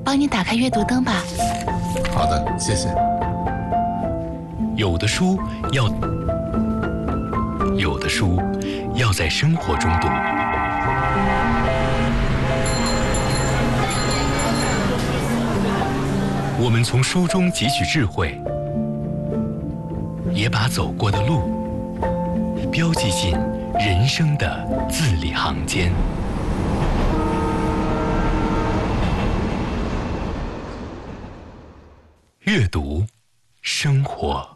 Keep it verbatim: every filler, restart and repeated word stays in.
帮你打开阅读灯吧。 好的，谢谢。 有的书要，有的书要在生活中读。我们从书中汲取智慧，也把走过的路标记进人生的字里行间。阅读，生活。